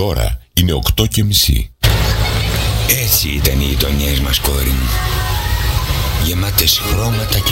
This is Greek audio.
ώρα είναι 8:30. Έτσι ήταν οι γειτονιές μας, κόρη μου. Γεμάτες χρώματα και